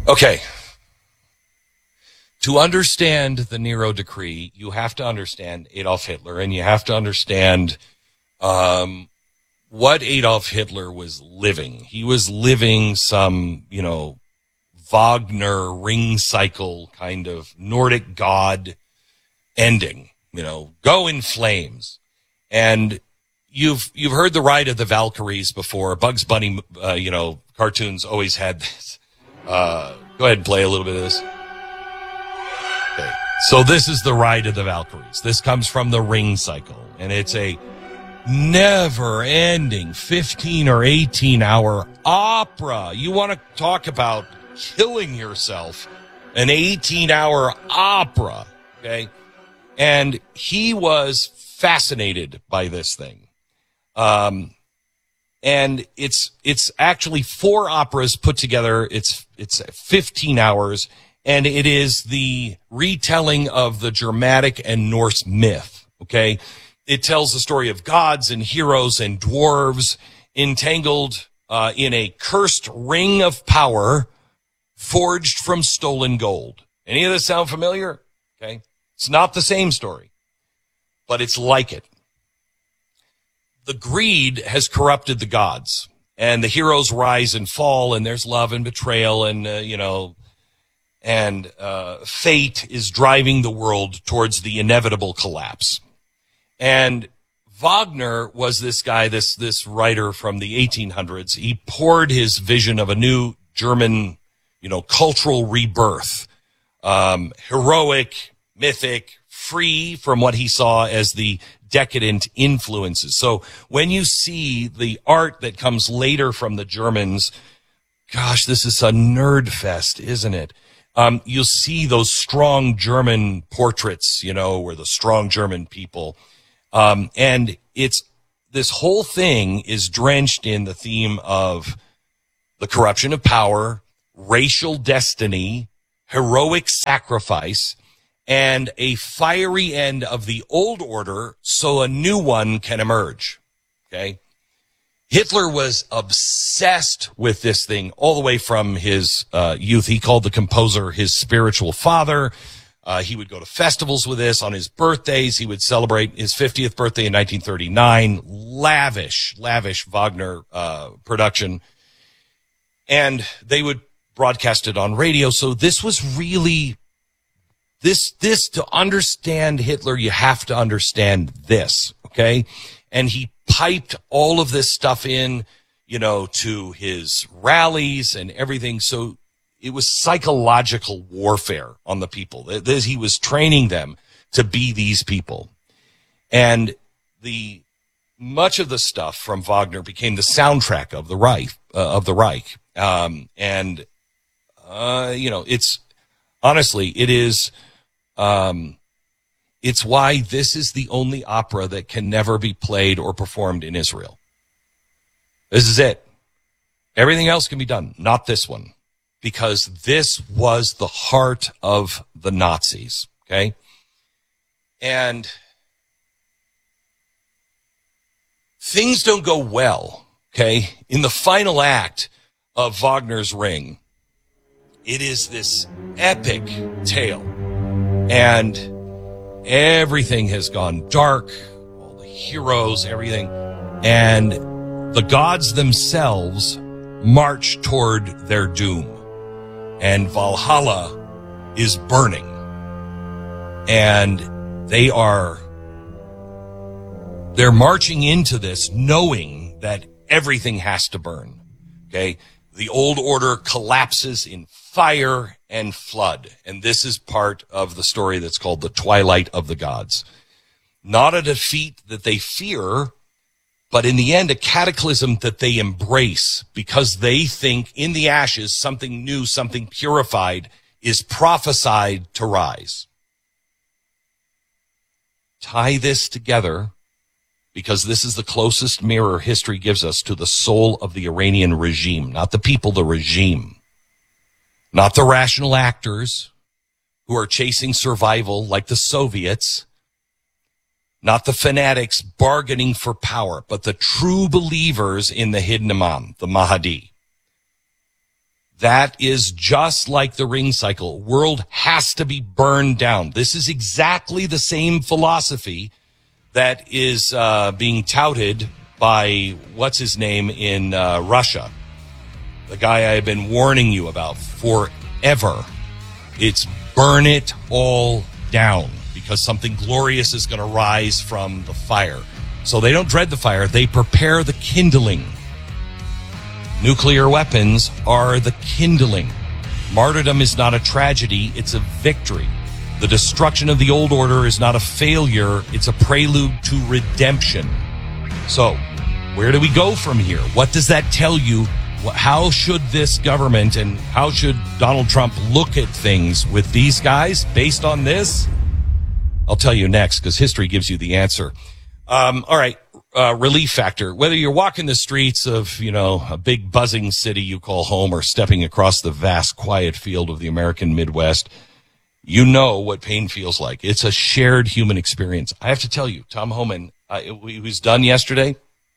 Okay. To understand the Nero Decree, you have to understand Adolf Hitler, and you have to understand what Adolf Hitler was living. He was living some, Wagner ring cycle kind of Nordic god ending, go in flames. And you've heard the Ride of the Valkyries before. Bugs Bunny, cartoons always had this. Go ahead and play a little bit of this. Okay. So this is the Ride of the Valkyries. This comes from the ring cycle, and it's a never-ending 15 or 18-hour opera. You want to talk about killing yourself, an 18-hour opera, okay? And he was fascinated by this thing. And it's actually 4 operas put together. It's 15 hours, and it is the retelling of the Germanic and Norse myth, okay? It tells the story of gods and heroes and dwarves entangled in a cursed ring of power forged from stolen gold. Any of this sound familiar? Okay. It's not the same story, but it's like it. The greed has corrupted the gods, and the heroes rise and fall, and there's love and betrayal, and, fate is driving the world towards the inevitable collapse. And Wagner was this guy, this writer from the 1800s. He poured his vision of a new German, cultural rebirth, heroic, mythic, free from what he saw as the decadent influences. So when you see the art that comes later from the Germans, gosh, this is a nerd fest, isn't it? You'll see those strong German portraits, where the strong German people. And this whole thing is drenched in the theme of the corruption of power, racial destiny, heroic sacrifice, and a fiery end of the old order so a new one can emerge. Okay? Hitler was obsessed with this thing all the way from his youth. He called the composer his spiritual father. He would go to festivals with this. On his birthdays, he would celebrate his 50th birthday in 1939. Lavish Wagner production. And they would broadcast it on radio. So this was really, this to understand Hitler, you have to understand this, okay? And he piped all of this stuff in, to his rallies and everything. So it was psychological warfare on the people. He was training them to be these people. And much of the stuff from Wagner became the soundtrack of the Reich. It's why this is the only opera that can never be played or performed in Israel. This is it. Everything else can be done, not this one. Because this was the heart of the Nazis, okay? And things don't go well, okay? In the final act of Wagner's Ring, it is this epic tale. And everything has gone dark, all the heroes, everything. And the gods themselves march toward their doom. And Valhalla is burning. And they're marching into this knowing that everything has to burn. Okay? The old order collapses in fire and flood. And this is part of the story that's called the Twilight of the Gods. Not a defeat that they fear, but in the end, a cataclysm that they embrace because they think in the ashes, something new, something purified is prophesied to rise. Tie this together because this is the closest mirror history gives us to the soul of the Iranian regime, not the people, the regime, not the rational actors who are chasing survival like the Soviets, not the fanatics bargaining for power, but the true believers in the hidden Imam, the Mahdi. That is just like the ring cycle. World has to be burned down. This is exactly the same philosophy that is being touted by what's his name in Russia, the guy I've been warning you about forever. It's burn it all down because something glorious is going to rise from the fire. So they don't dread the fire. They prepare the kindling. Nuclear weapons are the kindling. Martyrdom is not a tragedy. It's a victory. The destruction of the old order is not a failure. It's a prelude to redemption. So where do we go from here? What does that tell you? How should this government and how should Donald Trump look at things with these guys based on this? I'll tell you next because history gives you the answer. All right. Relief factor. Whether you're walking the streets of, a big buzzing city you call home or stepping across the vast quiet field of the American Midwest, you know what pain feels like. It's a shared human experience. I have to tell you, Tom Homan, he was done yesterday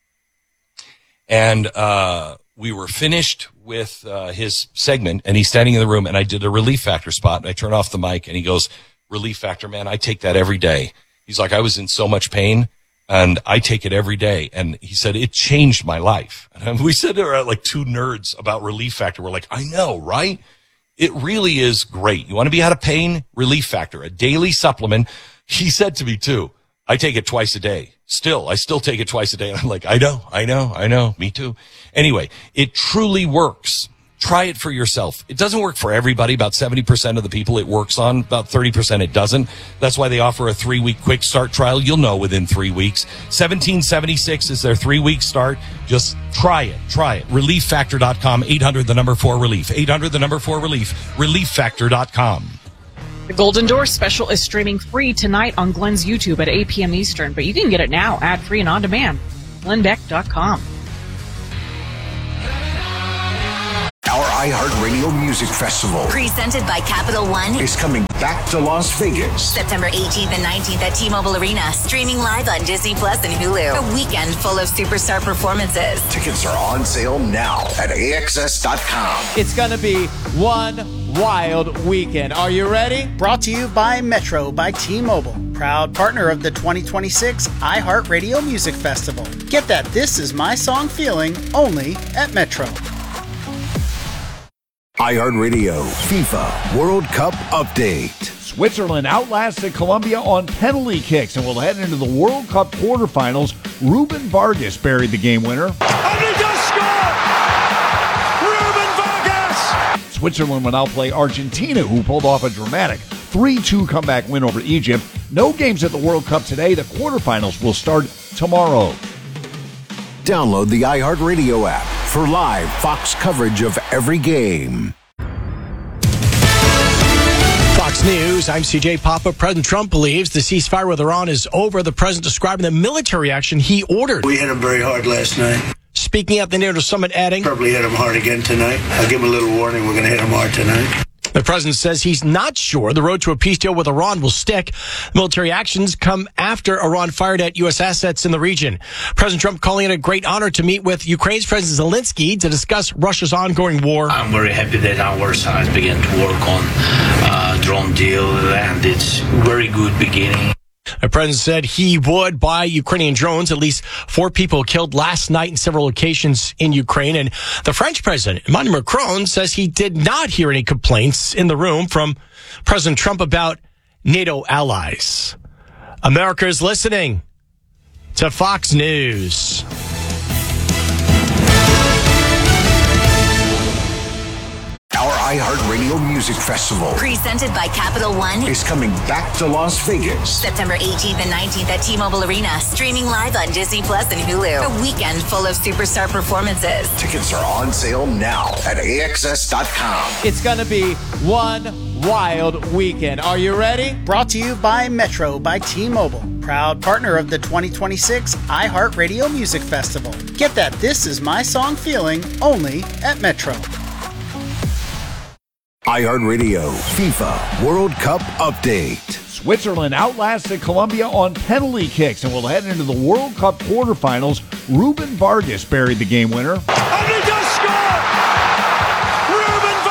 and, we were finished with his segment, and he's standing in the room, and I did a relief factor spot, and I turn off the mic, and he goes, relief factor, man, I take that every day. He's like, I was in so much pain, and I take it every day. And he said, it changed my life. And we said there are like two nerds about relief factor. We're like, I know, right? It really is great. You want to be out of pain? Relief factor, a daily supplement. He said to me, too, I take it twice a day. I still take it twice a day. And I'm like, I know. Me too. Anyway, it truly works. Try it for yourself. It doesn't work for everybody. About 70% of the people it works on. About 30% it doesn't. That's why they offer a 3-week quick start trial. You'll know within 3 weeks. $17.76 is their 3-week start. Just try it. ReliefFactor.com. 800-4-RELIEF. 800-4-RELIEF. ReliefFactor.com. The Golden Door special is streaming free tonight on Glenn's YouTube at 8 p.m. Eastern, but you can get it now, ad-free and on demand. GlennBeck.com. Our iHeartRadio Music Festival, presented by Capital One, is coming back to Las Vegas. September 18th and 19th at T-Mobile Arena, streaming live on Disney Plus and Hulu. A weekend full of superstar performances. Tickets are on sale now at AXS.com. It's going to be one wild weekend. Are you ready? Brought to you by Metro by T-Mobile, proud partner of the 2026 iHeartRadio Music Festival. Get that This Is My Song feeling only at Metro. iHeartRadio FIFA World Cup update. Switzerland outlasted Colombia on penalty kicks and will head into the World Cup quarterfinals. Ruben Vargas buried the game winner. And he does score! Ruben Vargas! Switzerland will now play Argentina, who pulled off a dramatic 3-2 comeback win over Egypt. No games at the World Cup today. The quarterfinals will start tomorrow. Download the iHeartRadio app for live Fox coverage of every game. Fox News, I'm CJ Papa. President Trump believes the ceasefire with Iran is over. The president describing the military action he ordered. We hit him very hard last night. Speaking at the NATO summit, adding, probably hit him hard again tonight. I'll give him a little warning. We're going to hit him hard tonight. The president says he's not sure the road to a peace deal with Iran will stick. Military actions come after Iran fired at U.S. assets in the region. President Trump calling it a great honor to meet with Ukraine's President Zelensky to discuss Russia's ongoing war. I'm very happy that our side began to work on a drone deal, and it's a very good beginning. The president said he would buy Ukrainian drones. At least 4 people killed last night in several locations in Ukraine. And the French president, Emmanuel Macron, says he did not hear any complaints in the room from President Trump about NATO allies. America is listening to Fox News. Our iHeartRadio Music Festival, presented by Capital One, is coming back to Las Vegas. September 18th and 19th at T-Mobile Arena, streaming live on Disney Plus and Hulu. A weekend full of superstar performances. Tickets are on sale now at AXS.com. It's going to be one wild weekend. Are you ready? Brought to you by Metro by T-Mobile, proud partner of the 2026 iHeartRadio Music Festival. Get that This Is My Song feeling only at Metro. iHeartRadio FIFA World Cup update. Switzerland outlasted Colombia on penalty kicks and will head into the World Cup quarterfinals. Ruben Vargas buried the game winner. And he does score! Ruben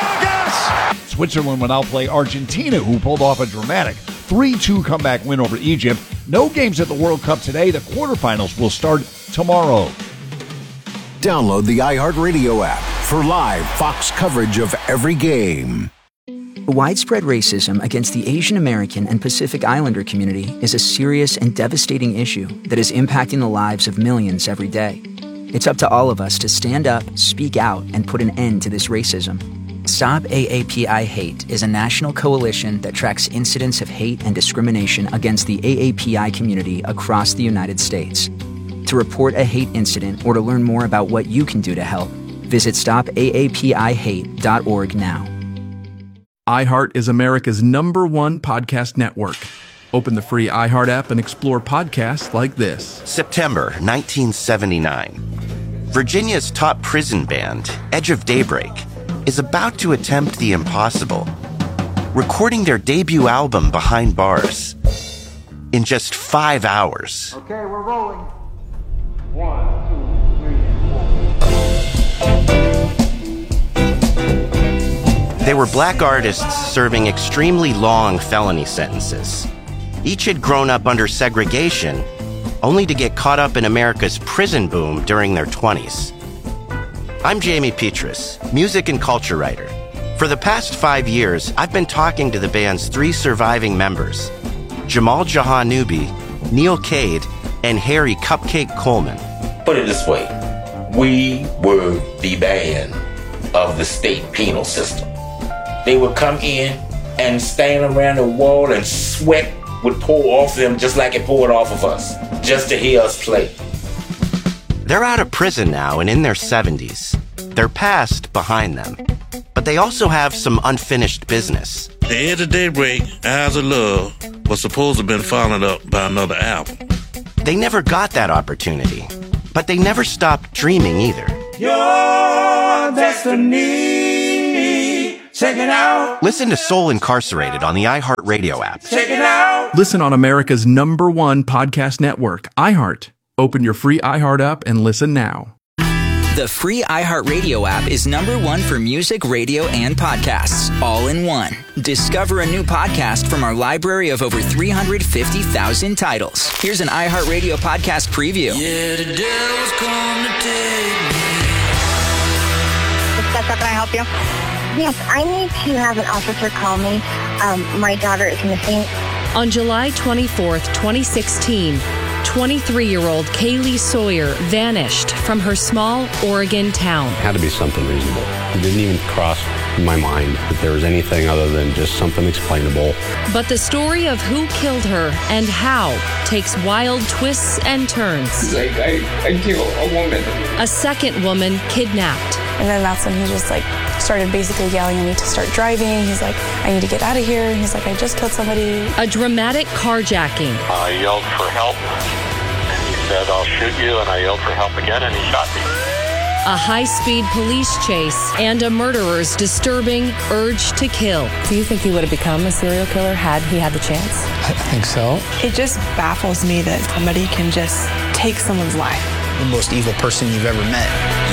Switzerland will now play Argentina, who pulled off a dramatic 3-2 comeback win over Egypt. No games at the World Cup today. The quarterfinals will start tomorrow. Download the iHeartRadio app for live Fox coverage of every game. Widespread racism against the Asian American and Pacific Islander community is a serious and devastating issue that is impacting the lives of millions every day. It's up to all of us to stand up, speak out, and put an end to this racism. Stop AAPI Hate is a national coalition that tracks incidents of hate and discrimination against the AAPI community across the United States. To report a hate incident or to learn more about what you can do to help, visit stopaapihate.org now. iHeart is America's #1 podcast network. Open the free iHeart app and explore podcasts like this. September 1979. Virginia's top prison band, Edge of Daybreak, is about to attempt the impossible, recording their debut album Behind Bars in just 5 hours. Okay, we're rolling. 1, 2, 3, 4. They were black artists serving extremely long felony sentences. Each had grown up under segregation, only to get caught up in America's prison boom during their 20s. I'm Jamie Petrus, music and culture writer. For the past 5 years, I've been talking to the band's 3 surviving members, Jamal Jahanoubi, Neil Cade, and Harry Cupcake Coleman. Put it this way, we were the band of the state penal system. They would come in and stand around the wall and sweat would pour off them just like it poured off of us, just to hear us play. They're out of prison now and in their 70s. Their past behind them. But they also have some unfinished business. The Edge of Daybreak, Eyes of Love, was supposed to have been followed up by another album. They never got that opportunity, but they never stopped dreaming either. Your destiny, check it out. Listen to Soul Incarcerated on the iHeartRadio app. Check it out. Listen on America's #1 podcast network, iHeart. Open your free iHeart app and listen now. The free iHeartRadio app is #1 for music, radio, and podcasts, all in one. Discover a new podcast from our library of over 350,000 titles. Here's an iHeartRadio podcast preview. Yeah, the devil's come to take me. Can I help you? Yes, I need to have an officer call me. My daughter is missing. On July 24th, 2016, 23-year-old Kaylee Sawyer vanished from her small Oregon town. It had to be something reasonable. It didn't even cross my mind that there was anything other than just something explainable. But the story of who killed her and how takes wild twists and turns. Like, I killed a woman. A second woman kidnapped. And then that's when he just started basically yelling at me to start driving. He's like, I need to get out of here. And he's like, I just killed somebody. A dramatic carjacking. I yelled for help, and he said, I'll shoot you, and I yelled for help again, and he shot me. A high-speed police chase and a murderer's disturbing urge to kill. Do you think he would have become a serial killer had he had the chance? I think so. It just baffles me that somebody can just take someone's life. The most evil person you've ever met.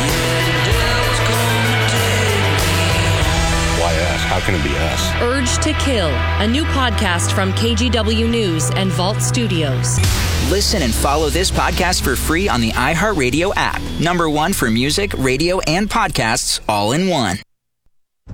How can it be us? Urge to Kill, a new podcast from KGW News and Vault Studios. Listen and follow this podcast for free on the iHeartRadio app. #1 for music, radio, and podcasts, all in one.